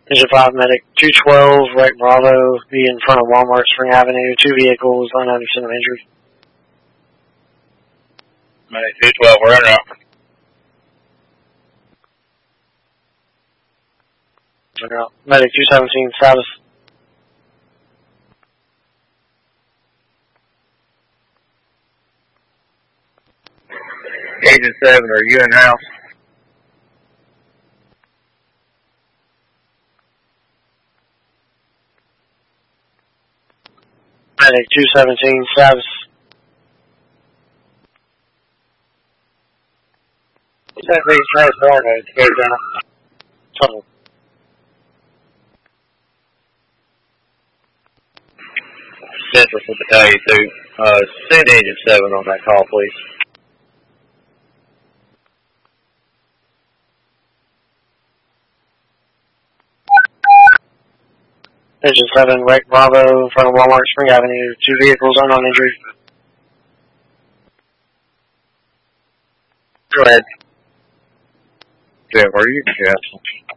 Engine 5, Medic 212, right Bravo, be in front of Walmart Spring Avenue. 2 vehicles, unknown extent of injury. Medic 212, we're en route. Medic 217, status. Agent 7, are you in house? Medic 217, status. That means transport to go down. Tunnel. Central for Battalion 2. Send Agent 7 on that call, please. Engine 7, right Bravo, in front of Walmart Spring Avenue. 2 vehicles, unknown injury. Go ahead. Yeah, where are you, Jeff?